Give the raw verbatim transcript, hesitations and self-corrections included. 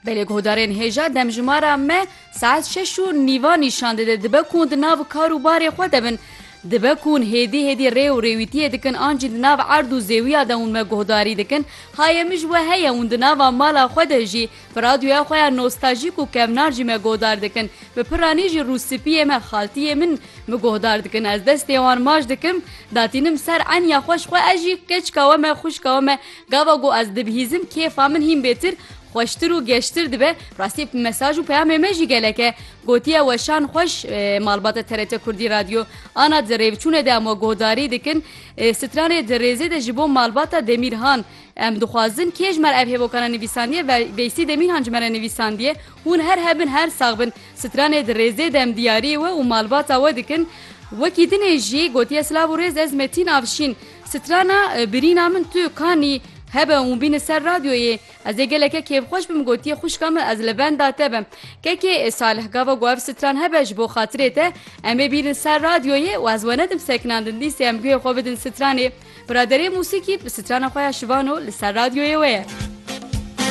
Belê guhdarên hêja demjimara me saet şeş û nîva nîşan dide dibe ku di nav kar û barê xwe de bin. Dibe ku hêdî hêdî rê û rêwîtiyê dikin an jî di nav erd û zêwiya de hûn me guhdarî dikin. Haye mij we heye hûn di nava mala xwe de jî bi radyoya xwe ya nostajîk û kevnar jî me guhdar dikin. Bi piranî jî rûspiyê me xaltiyê min me guhdar dikin. Ez destê wan maş dikim datînim ser enya xweş xwe ez jî keçika we me xwişka we me gava got ez dibihîzim kêfa min hîn bêtir خوشتر و گشتر دبه راستی مساج و پیام مجی گلکه گوتیه وشان خوش مالبات ترت کردی رادیو آنا دریو چونه ده اما گوداری دکن سترانه دریزه ده جبو مالبات دمیرهان ام دخوازن کیج مر اوه بکنه نویساندیه و ویسی دمیرهان جمره نویساندیه هون هر هبن هر ساغبن سترانه دریزه ده ام دیاری و و مالبات و دکن وکی دنه جی گوتیه سلاو ریز از متین آفشین سترانه برینا من تو کانی هبه اون بین سر رادیویی از گلکه کیف خوش بم گوتی خوش کام از لبن داته بم که که صالح گاوا گوف ستران هبه جبو خاطرته امی بین سر رادیویی و از وندم سکناندن دیسی ام گوی خو بدن سترانی برادری موسیقی ستران خویا شوانو لسر رادیویی وی